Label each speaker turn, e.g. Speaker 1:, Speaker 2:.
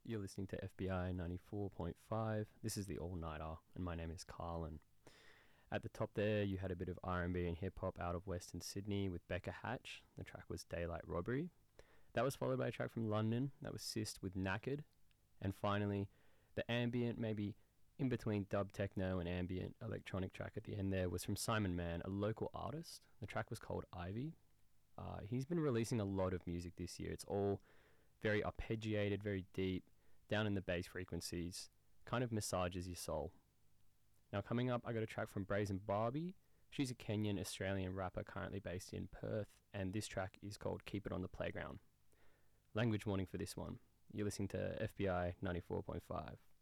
Speaker 1: You're listening to FBI 94.5. This is the All Nighter, and my name is Carlin. At the top there, you had a bit of R&B and hip hop out of Western Sydney with Becca Hatch. The track was Daylight Robbery. That was followed by a track from London. That was Sist with Knackered. And finally, the ambient, maybe in between dub techno and ambient electronic track at the end there was from Simon Mann, a local artist. The track was called Ivy. He's been releasing a lot of music this year. It's all very arpeggiated, very deep, down in the bass frequencies, kind of massages your soul. Now coming up, I got a track from Brazen Barbie. She's a Kenyan Australian rapper currently based in Perth, and this track is called Keep It on the Playground. Language warning for this one. You're listening to FBI 94.5.